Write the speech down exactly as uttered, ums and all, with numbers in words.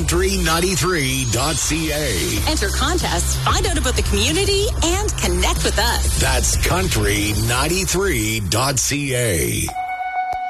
country ninety-three dot c a. Enter contests, find out about the community, and connect with us. That's country ninety-three dot c a.